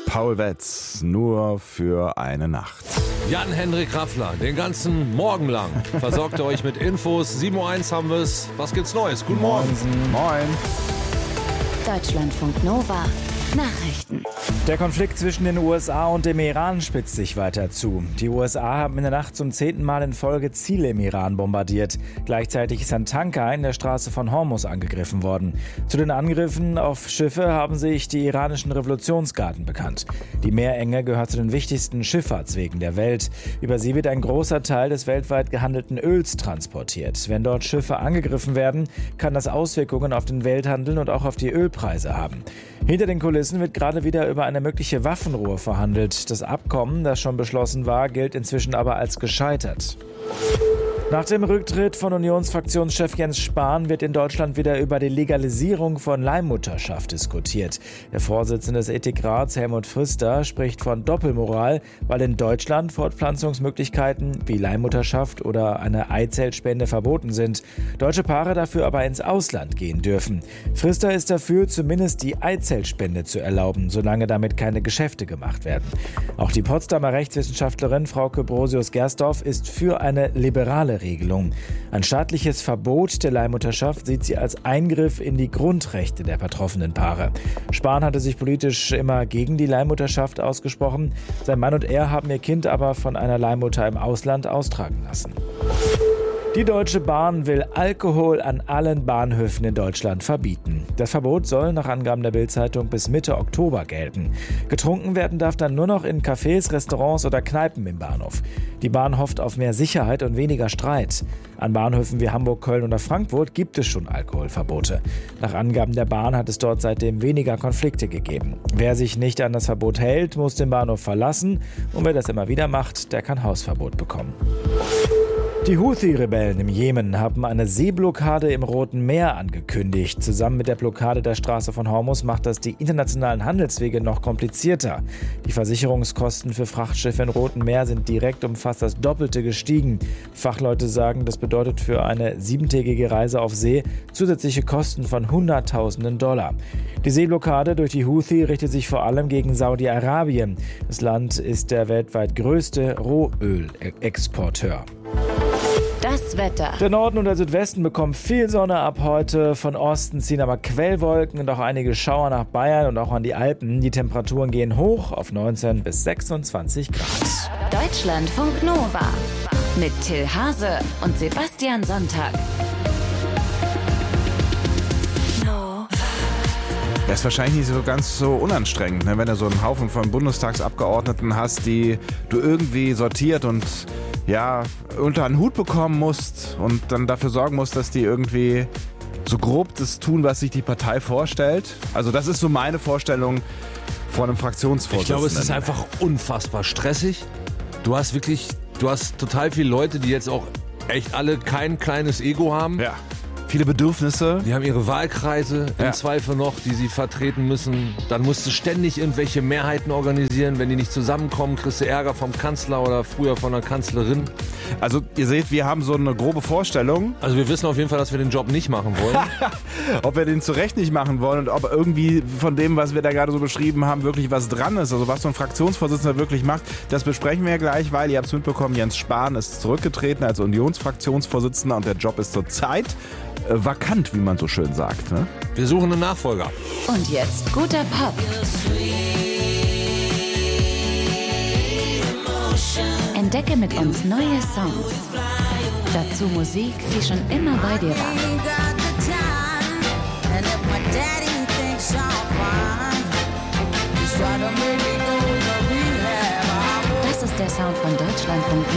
Paul Wetz, nur für eine Nacht. Jan-Henrik Raffler, den ganzen Morgen lang versorgt er euch mit Infos. 7:01 Uhr haben wir es. Was gibt's Neues? Guten Morgen. Moin. Deutschlandfunk Nova. Nachrichten. Der Konflikt zwischen den USA und dem Iran spitzt sich weiter zu. Die USA haben in der Nacht zum 10. Mal in Folge Ziele im Iran bombardiert. Gleichzeitig ist ein Tanker in der Straße von Hormuz angegriffen worden. Zu den Angriffen auf Schiffe haben sich die iranischen Revolutionsgarden bekannt. Die Meerenge gehört zu den wichtigsten Schifffahrtswegen der Welt. Über sie wird ein großer Teil des weltweit gehandelten Öls transportiert. Wenn dort Schiffe angegriffen werden, kann das Auswirkungen auf den Welthandel und auch auf die Ölpreise haben. Hinter den Kulissen wird gerade wieder über eine mögliche Waffenruhe verhandelt. Das Abkommen, das schon beschlossen war, gilt inzwischen aber als gescheitert. Nach dem Rücktritt von Unionsfraktionschef Jens Spahn wird in Deutschland wieder über die Legalisierung von Leihmutterschaft diskutiert. Der Vorsitzende des Ethikrats, Helmut Frister, spricht von Doppelmoral, weil in Deutschland Fortpflanzungsmöglichkeiten wie Leihmutterschaft oder eine Eizellspende verboten sind. Deutsche Paare dafür aber ins Ausland gehen dürfen. Frister ist dafür, zumindest die Eizellspende zu erlauben, solange damit keine Geschäfte gemacht werden. Auch die Potsdamer Rechtswissenschaftlerin Frauke Brosius-Gersdorf ist für eine liberale Regelung. Ein staatliches Verbot der Leihmutterschaft sieht sie als Eingriff in die Grundrechte der betroffenen Paare. Spahn hatte sich politisch immer gegen die Leihmutterschaft ausgesprochen. Sein Mann und er haben ihr Kind aber von einer Leihmutter im Ausland austragen lassen. Die Deutsche Bahn will Alkohol an allen Bahnhöfen in Deutschland verbieten. Das Verbot soll nach Angaben der Bild-Zeitung bis Mitte Oktober gelten. Getrunken werden darf dann nur noch in Cafés, Restaurants oder Kneipen im Bahnhof. Die Bahn hofft auf mehr Sicherheit und weniger Streit. An Bahnhöfen wie Hamburg, Köln oder Frankfurt gibt es schon Alkoholverbote. Nach Angaben der Bahn hat es dort seitdem weniger Konflikte gegeben. Wer sich nicht an das Verbot hält, muss den Bahnhof verlassen. Und wer das immer wieder macht, der kann Hausverbot bekommen. Die Houthi-Rebellen im Jemen haben eine Seeblockade im Roten Meer angekündigt. Zusammen mit der Blockade der Straße von Hormuz macht das die internationalen Handelswege noch komplizierter. Die Versicherungskosten für Frachtschiffe im Roten Meer sind direkt um fast das Doppelte gestiegen. Fachleute sagen, das bedeutet für eine 7-tägige Reise auf See zusätzliche Kosten von Hunderttausenden $. Die Seeblockade durch die Houthi richtet sich vor allem gegen Saudi-Arabien. Das Land ist der weltweit größte Rohölexporteur. Das Wetter. Der Norden und der Südwesten bekommen viel Sonne ab heute. Von Osten ziehen aber Quellwolken und auch einige Schauer nach Bayern und auch an die Alpen. Die Temperaturen gehen hoch auf 19 bis 26 Grad. Deutschlandfunk Nova. Mit Till Hase und Sebastian Sonntag. Das ist wahrscheinlich nicht so ganz so unanstrengend, ne? Wenn du so einen Haufen von Bundestagsabgeordneten hast, die du irgendwie sortiert und ja, unter einen Hut bekommen musst und dann dafür sorgen musst, dass die irgendwie so grob das tun, was sich die Partei vorstellt. Also das ist so meine Vorstellung von einem Fraktionsvorsitzenden. Ich glaube, es ist einfach unfassbar stressig. Du hast total viele Leute, die jetzt auch echt alle kein kleines Ego haben. Ja. Viele Bedürfnisse. Die haben ihre Wahlkreise im Zweifel noch, die sie vertreten müssen. Dann musst du ständig irgendwelche Mehrheiten organisieren. Wenn die nicht zusammenkommen, kriegst du Ärger vom Kanzler oder früher von der Kanzlerin. Also ihr seht, wir haben so eine grobe Vorstellung. Also wir wissen auf jeden Fall, dass wir den Job nicht machen wollen. Ob wir den zu Recht nicht machen wollen und ob irgendwie von dem, was wir da gerade so beschrieben haben, wirklich was dran ist. Also was so ein Fraktionsvorsitzender wirklich macht, das besprechen wir ja gleich, weil ihr habt es mitbekommen, Jens Spahn ist zurückgetreten als Unionsfraktionsvorsitzender und der Job ist zurzeit vakant, wie man so schön sagt. Ne? Wir suchen einen Nachfolger. Und jetzt guter Pop. Entdecke mit uns neue Songs. Dazu Musik, die schon immer bei dir war. Das ist der Sound von Deutschlandfunk